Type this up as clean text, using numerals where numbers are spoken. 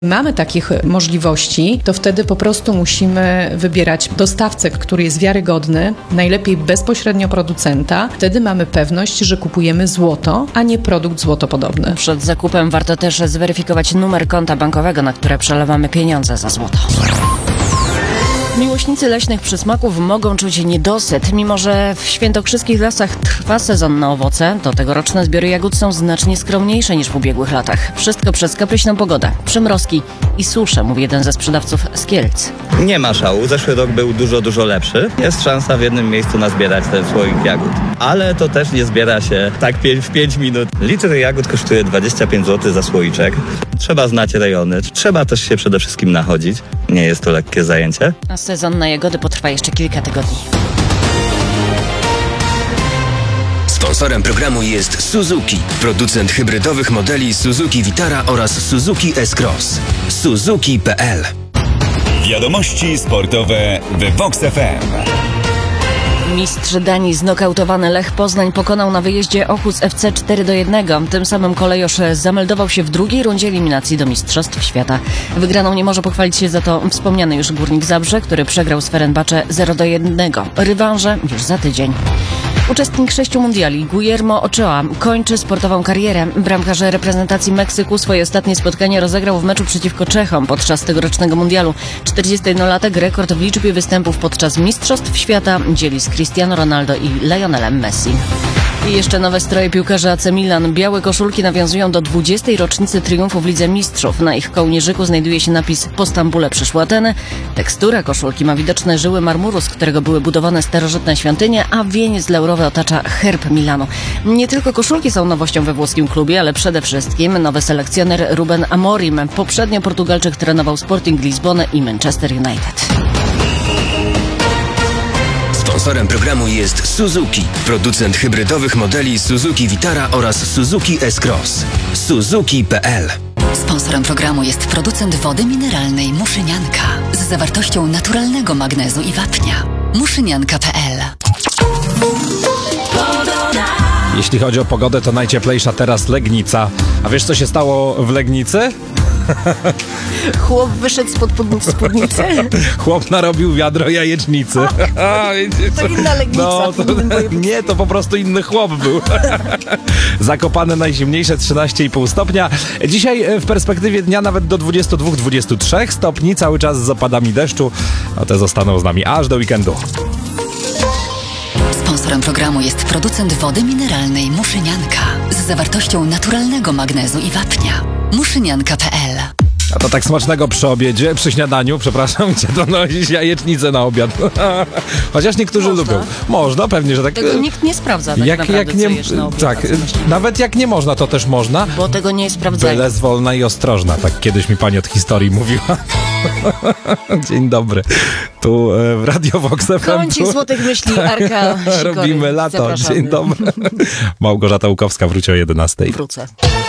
Mamy takich możliwości, to wtedy po prostu musimy wybierać dostawcę, który jest wiarygodny, najlepiej bezpośrednio producenta. Wtedy mamy pewność, że kupujemy złoto, a nie produkt złotopodobny. Przed zakupem warto też zweryfikować numer konta bankowego, na które przelewamy pieniądze za złoto. Miłośnicy leśnych przysmaków mogą czuć niedosyt, mimo że w świętokrzyskich lasach trwa sezon na owoce, to tegoroczne zbiory jagód są znacznie skromniejsze niż w ubiegłych latach. Wszystko przez kapryśną pogodę, przymrozki i suszę, mówi jeden ze sprzedawców z Kielc. Nie ma szału, zeszły rok był dużo lepszy. Jest szansa w jednym miejscu nazbierać ten słoik jagód. Ale to też nie zbiera się tak w 5 minut. Litr jagód kosztuje 25 zł za słoiczek. Trzeba znać rejony, trzeba też się przede wszystkim nachodzić. Nie jest to lekkie zajęcie. A sezon na jagody potrwa jeszcze kilka tygodni. Sponsorem programu jest Suzuki, producent hybrydowych modeli Suzuki Vitara oraz Suzuki S-Cross. Suzuki.pl. Wiadomości sportowe w Vox FM. Mistrz Danii znokautowany Lech Poznań pokonał na wyjeździe Ochódz FC 4-1. Tym samym kolejorz zameldował się w drugiej rundzie eliminacji do Mistrzostw Świata. Wygraną nie może pochwalić się za to wspomniany już Górnik Zabrze, który przegrał z Fenerbahce 0-1. Rewanże już za tydzień. Uczestnik 6 mundiali Guillermo Ochoa kończy sportową karierę. Bramkarz reprezentacji Meksyku swoje ostatnie spotkanie rozegrał w meczu przeciwko Czechom podczas tegorocznego mundialu. 41-latek rekord w liczbie występów podczas Mistrzostw Świata dzieli z Cristiano Ronaldo i Lionelem Messi. I jeszcze nowe stroje piłkarzy AC Milan. Białe koszulki nawiązują do 20. rocznicy triumfu w Lidze Mistrzów. Na ich kołnierzyku znajduje się napis „Po Stambule przyszły Ateny”. Tekstura koszulki ma widoczne żyły marmuru, z którego były budowane starożytne świątynie, a wieniec laurowy otacza herb Milanu. Nie tylko koszulki są nowością we włoskim klubie, ale przede wszystkim nowy selekcjoner Ruben Amorim. Poprzednio Portugalczyk trenował Sporting Lizbonę i Manchester United. Sponsorem programu jest Suzuki, producent hybrydowych modeli Suzuki Vitara oraz Suzuki S-Cross. Suzuki.pl. Sponsorem programu jest producent wody mineralnej Muszynianka z zawartością naturalnego magnezu i wapnia. Muszynianka.pl. Jeśli chodzi o pogodę, to najcieplejsza teraz Legnica. A wiesz, co się stało w Legnicy? Chłop wyszedł spod spódnicy. Chłop narobił wiadro jajecznicy. To inna Legnica. No, nie, to po prostu inny chłop był. Zakopane najzimniejsze 13,5 stopnia. Dzisiaj w perspektywie dnia nawet do 22-23 stopni, cały czas z opadami deszczu. No te zostaną z nami aż do weekendu. Sponsorem programu jest producent wody mineralnej Muszynianka z zawartością naturalnego magnezu i wapnia. Muszynianka.pl. A to tak smacznego przy obiedzie, przy śniadaniu, przepraszam, gdzie to nosić jajecznicę na obiad. Chociaż niektórzy lubią. Można, pewnie, że tak. Tego nikt nie sprawdza tak naprawdę, nie, co jesz na obiad. tak, nawet jak nie można, to też można. Bo tego nie sprawdzają. Byle zwolna i ostrożna, tak kiedyś mi pani od historii mówiła. Dzień dobry. Tu w Radio Vox FM. Kącik złotych myśli, Arka Sikory. Robimy lato. Zapraszamy. Dzień dobry. Małgorzata Łukowska wróci o 11:00. Wrócę.